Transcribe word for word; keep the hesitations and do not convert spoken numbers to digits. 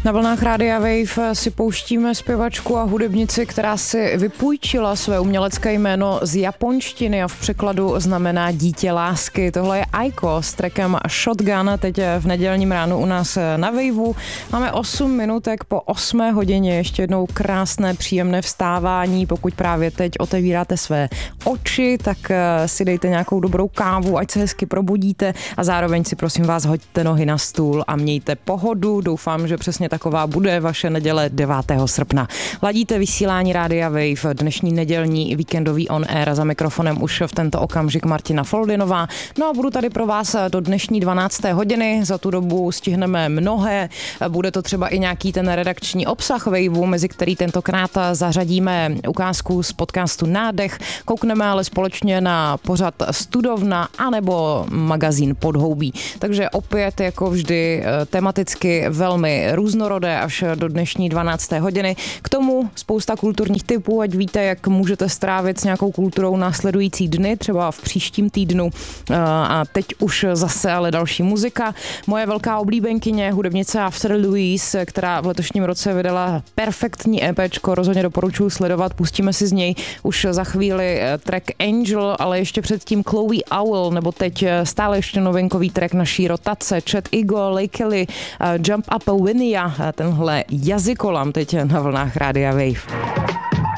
Na vlnách Rádia Wave si pouštíme zpěvačku a hudebnici, která si vypůjčila své umělecké jméno z japonštiny a v překladu znamená dítě lásky. Tohle je Aiko s trackem Shotgun, teď v nedělním ránu u nás na Waveu. Máme osm minutek po osmé hodině, ještě jednou krásné, příjemné vstávání. Pokud právě teď otevíráte své oči, tak si dejte nějakou dobrou kávu, ať se hezky probudíte a zároveň si prosím vás hoďte nohy na stůl a mějte pohodu. Doufám, že přesně taková bude vaše neděle devátého srpna. Ladíte vysílání Rádia Wave, dnešní nedělní víkendový on air a za mikrofonem už v tento okamžik Martina Foldinová. No a budu tady pro vás do dnešní dvanácté hodiny. Za tu dobu stihneme mnohé. Bude to třeba i nějaký ten redakční obsah Waveu, mezi který tentokrát zařadíme ukázku z podcastu Nádech. Koukneme ale společně na pořad Studovna anebo magazín Podhoubí. Takže opět jako vždy tematicky velmi různorodé až do dnešní dvanácté hodiny. K tomu spousta kulturních tipů, ať víte, jak můžete strávit s nějakou kulturou následující dny, třeba v příštím týdnu. A teď už zase ale další muzika. Moje velká oblíbenkyně, hudebnice After Louise, která v letošním roce vydala perfektní EPčko, rozhodně doporučuji sledovat. Pustíme si z něj už za chvíli track Angel, ale ještě předtím Chloe Owl, nebo teď stále ještě novinkový track naší rotace Chet Ego, Lake Kelly, Jump Up a Winia, tenhle jazykolam teď na vlnách Rádia Wave.